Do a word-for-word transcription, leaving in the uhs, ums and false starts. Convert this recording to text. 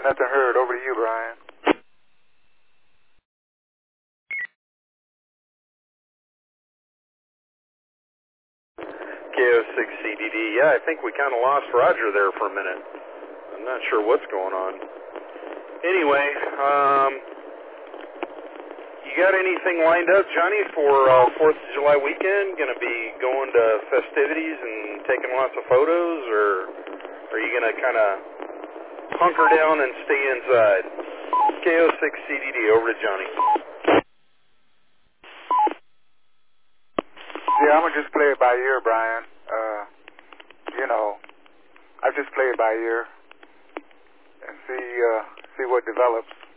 nothing heard. Over to you, Brian. K O six C D D. Yeah, I think we kind of lost Roger there for a minute. I'm not sure what's going on. Anyway, um, you got anything lined up, Johnny, for uh, fourth of July weekend? Going to be going to festivities and taking lots of photos, or are you going to kind of hunker down and stay inside? K O six C D D, over to Johnny. Yeah, I'm going to just play it by ear, Brian. Uh, you know, I just play it by ear and see uh, see what develops.